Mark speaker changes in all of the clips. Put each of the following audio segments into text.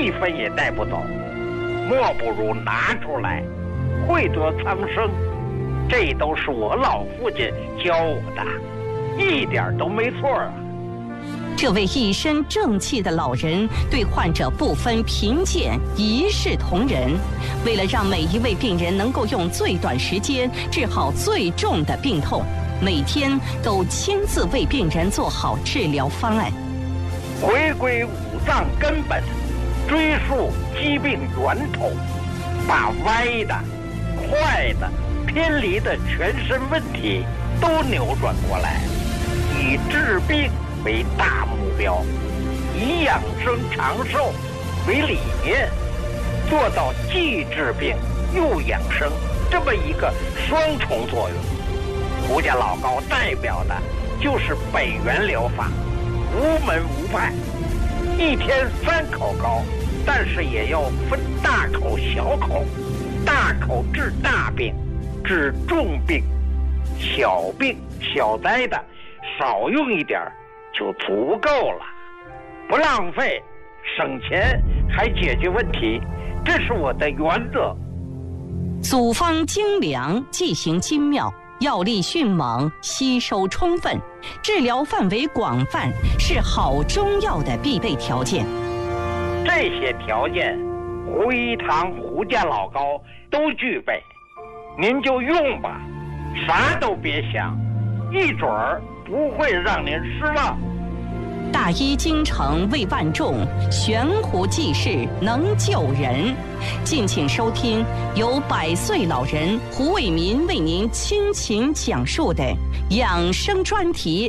Speaker 1: 一分也带不走，莫不如拿出来，惠得苍生。这都是我老父亲教我的，一点都没错啊。
Speaker 2: 这位一身正气的老人对患者不分贫贱，一视同仁。为了让每一位病人能够用最短时间治好最重的病痛，每天都亲自为病人做好治疗方案。
Speaker 1: 回归五脏根本，追溯疾病源头，把歪的、坏的、偏离的全身问题都扭转过来，以治病为大目标，以养生长寿为理念，做到既治病又养生这么一个双重作用。胡家老高代表的就是北元疗法，无门无派，一天3口膏，但是也要分大口小口，大口治大病，治重病，小病小灾的少用一点就足够了，不浪费，省钱还解决问题，这是我的原则。
Speaker 2: 组方精良，剂型精妙，药力迅猛，吸收充分，治疗范围广泛，是好中药的必备条件。
Speaker 1: 这些条件，胡一堂胡家老高都具备，您就用吧，啥都别想，一准儿不会让您失望。
Speaker 2: 大医精诚为万众，悬壶济世能救人。敬请收听由100岁老人胡卫民为您倾情讲述的养生专题。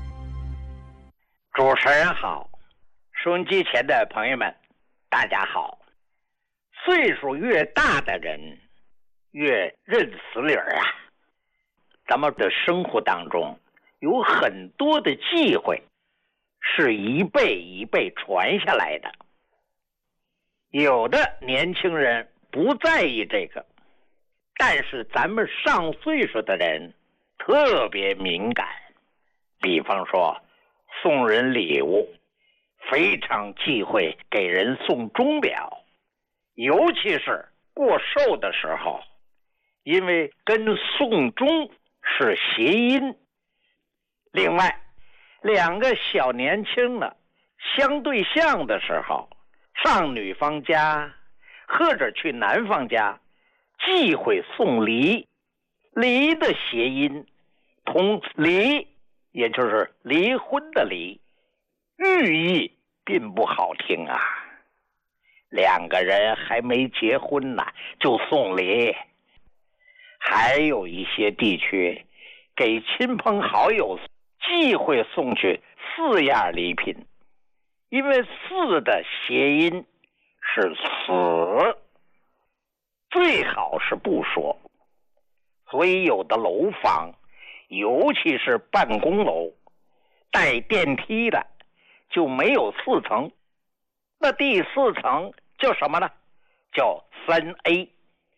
Speaker 1: 主持人好，收音机前的朋友们大家好。岁数越大的人越认死理儿啊。咱们的生活当中有很多的忌讳是一辈一辈传下来的，有的年轻人不在意这个，但是咱们上岁数的人特别敏感。比方说送人礼物，非常忌讳给人送钟表，尤其是过寿的时候，因为跟送钟是谐音。另外2个小年轻的相对象的时候，上女方家或者去男方家，忌讳送梨。梨的谐音同离，也就是离婚的离，寓意并不好听啊。2个人还没结婚呢就送梨。还有一些地区给亲朋好友忌讳送去4样礼品，因为4的谐音是死，最好是不说。所以有的楼房，尤其是办公楼带电梯的就没有4层，那第4层叫什么呢？叫3A。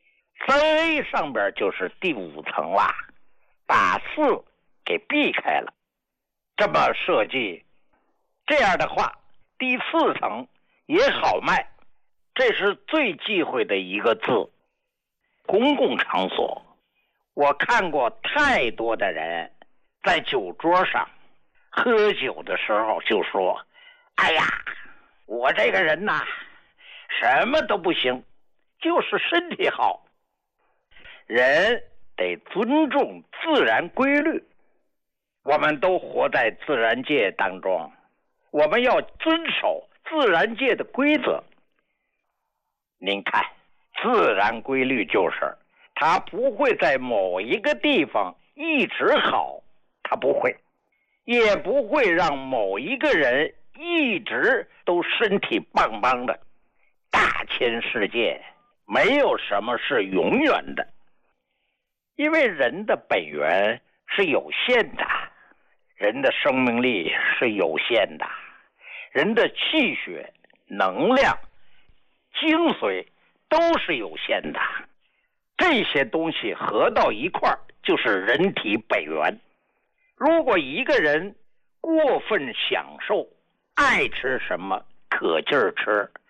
Speaker 1: 3A 上边就是第5层啦，把4给避开了。这么设计，这样的话第4层也好卖，这是最忌讳的一个字。公共场所，我看过太多的人在酒桌上喝酒的时候就说，哎呀，我这个人呐，什么都不行，就是身体好。人得尊重自然规律，我们都活在自然界当中，我们要遵守自然界的规则。您看，自然规律就是它不会在某一个地方一直好，它不会，也不会让某一个人一直都身体棒棒的。大千世界没有什么是永远的，因为人的本源是有限的，人的生命力是有限的，人的气血、能量、精髓都是有限的。这些东西合到一块儿就是人体本源。如果一个人过分享受，爱吃什么可劲儿吃，